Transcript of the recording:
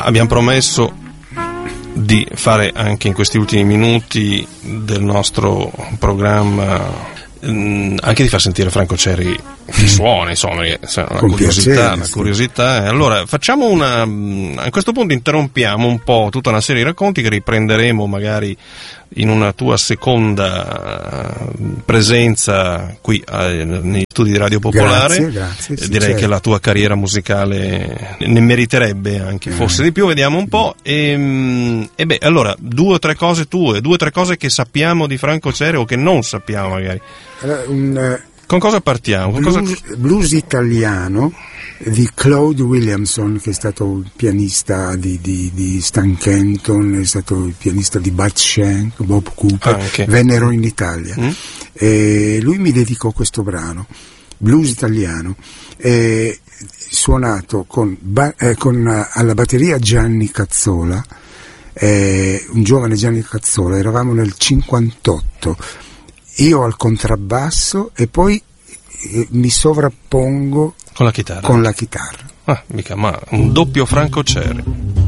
abbiamo promesso di fare anche in questi ultimi minuti del nostro programma anche di far sentire Franco Cerri che suona, insomma, la curiosità. Allora facciamo a questo punto interrompiamo un po' tutta una serie di racconti che riprenderemo magari in una tua seconda presenza qui negli studi di Radio Popolare. Grazie, direi che la tua carriera musicale ne meriterebbe anche fosse di più, vediamo un po'. E beh, allora 2 o 3 cose tue, 2 o 3 cose che sappiamo di Franco Cerri o che non sappiamo magari. Con cosa partiamo? Blues italiano di Claude Williamson, che è stato il pianista di Stan Kenton, è stato il pianista di Bud Shank, Bob Cooper, vennero in Italia. E lui mi dedicò questo brano, blues italiano, suonato con alla batteria Gianni Cazzola, un giovane Gianni Cazzola, eravamo nel 58. Io al contrabbasso e poi mi sovrappongo con la chitarra. Mica ma un doppio Franco Cerri.